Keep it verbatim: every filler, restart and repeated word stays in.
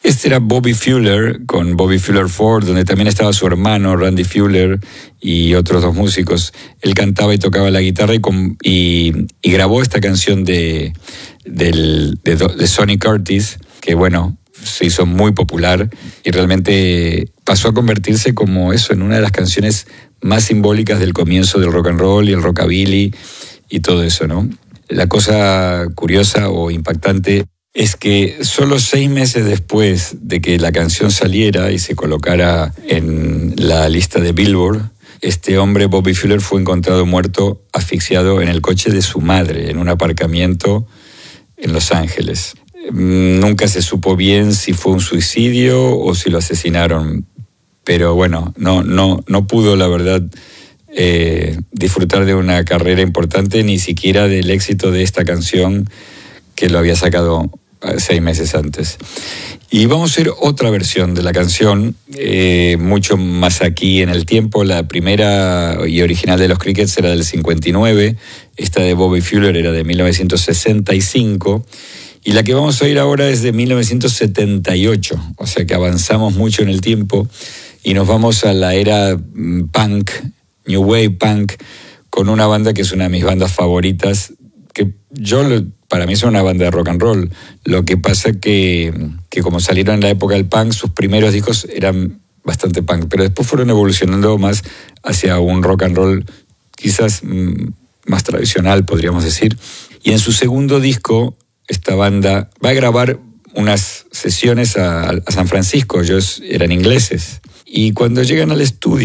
Este era Bobby Fuller, con Bobby Fuller Ford, donde también estaba su hermano Randy Fuller y otros dos músicos. Él cantaba y tocaba la guitarra y, con, y, y grabó esta canción de, del, de, de Sonny Curtis, que bueno, se hizo muy popular y realmente pasó a convertirse como eso, en una de las canciones más simbólicas del comienzo del rock and roll y el rockabilly y todo eso, ¿no? La cosa curiosa o impactante es que solo seis meses después de que la canción saliera y se colocara en la lista de Billboard, este hombre, Bobby Fuller, fue encontrado muerto, asfixiado en el coche de su madre, en un aparcamiento en Los Ángeles. Nunca se supo bien si fue un suicidio o si lo asesinaron, pero bueno, no, no, no pudo, la verdad, eh, disfrutar de una carrera importante, ni siquiera del éxito de esta canción que lo había sacado seis meses antes. Y vamos a ir otra versión de la canción, eh, mucho más aquí en el tiempo. La primera y original de los Crickets era del cincuenta y nueve, esta de Bobby Fuller era de mil novecientos sesenta y cinco, y la que vamos a oír ahora es de mil novecientos setenta y ocho, o sea que avanzamos mucho en el tiempo y nos vamos a la era punk, New Wave Punk, con una banda que es una de mis bandas favoritas, que yo, para mí es una banda de rock and roll. Lo que pasa que, que como salieron en la época del punk, sus primeros discos eran bastante punk, pero después fueron evolucionando más hacia un rock and roll quizás mmm, más tradicional, podríamos decir. Y en su segundo disco, esta banda va a grabar unas sesiones a, a San Francisco, ellos eran ingleses. Y cuando llegan al estudio,